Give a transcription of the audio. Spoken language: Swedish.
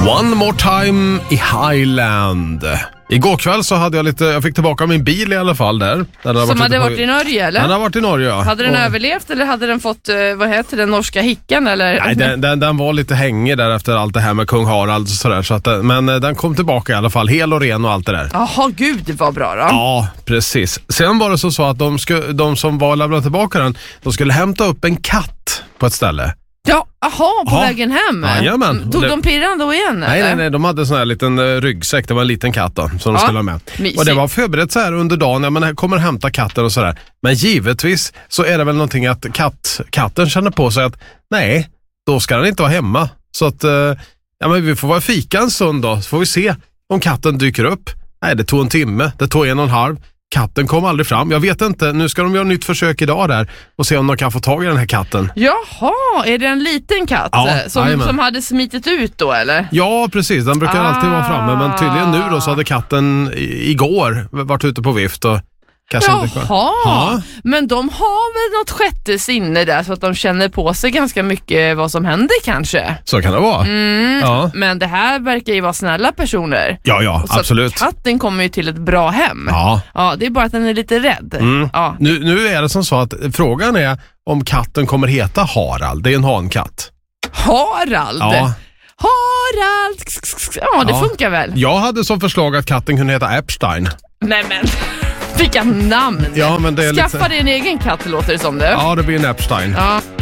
One more time i Highland. Igår kväll så hade jag fick tillbaka min bil i alla fall där. Som hade varit i Norge, eller? Den har varit i Norge, ja. Hade den överlevt eller hade den fått, vad heter den, norska hickan? Eller? Nej, den var lite hängig där efter allt det här med kung Harald och sådär. Så att, men den kom tillbaka i alla fall, hel och ren och allt det där. Jaha, gud, det var bra då. Ja, precis. Sen var det så att de som var lämnade tillbaka den, de skulle hämta upp en katt på ett ställe. Ja, på vägen hem. Jajamän. Tog de pirran då igen? Nej, de hade en sån här liten ryggsäck. Det var en liten katt då, som de skulle ha med. Mysigt. Och det var förberett så här under dagen. Ja, men här kommer hämta katten och sådär. Men givetvis så är det väl någonting att katten känner på sig att nej, då ska den inte vara hemma. Så att men vi får vara fika en stund då. Så får vi se om katten dyker upp. Nej, det tog en timme. Det tog 1,5. Katten kom aldrig fram. Jag vet inte, nu ska de göra ett nytt försök idag där och se om de kan få tag i den här katten. Jaha, är det en liten katt som hade smitit ut då, eller? Ja, precis. Den brukar alltid vara framme, men tydligen nu då så hade katten igår varit ute på vift och kanske inte kvar. Jaha, men de har väl något sjätte sinne där så att de känner på sig ganska mycket vad som händer kanske. Så kan det vara. Ja. Men det här verkar ju vara snälla personer. Ja, så absolut. Katten kommer ju till ett bra hem. Ja, det är bara att den är lite rädd. Ja. Nu är det som så att frågan är om katten kommer heta Harald. Det är en hankatt. Harald? Ja. Harald! Ja, det funkar väl. Jag hade som förslag att katten kunde heta Epstein. Nej men, vilka namn! Ja, men det är Skaffa dig en egen katt, låter det som det. Ja, det blir en Epstein. Ja.